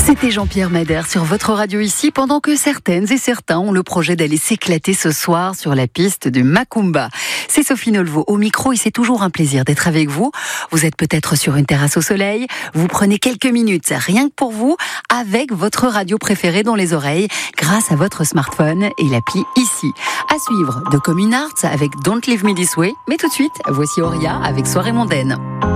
C'était Jean-Pierre Madère sur votre radio ici, pendant que certaines et certains ont le projet d'aller s'éclater ce soir sur la piste du Macumba. C'est Sophie Nolvo au micro et c'est toujours un plaisir d'être avec vous. Vous êtes peut-être sur une terrasse au soleil, vous prenez quelques minutes rien que pour vous, avec votre radio préférée dans les oreilles, grâce à votre smartphone et l'appli ici. À suivre, The Communards avec Don't Leave Me This Way, mais tout de suite, voici Auria avec Soirée mondaine.